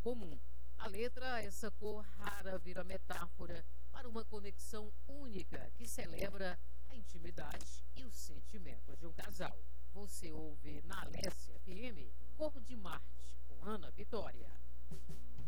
comum. A letra, essa cor rara vira metáfora para uma conexão única que celebra a intimidade e os sentimentos de um casal. Você ouve na Alessia FM, Cor de Marte, com Ana Vitória.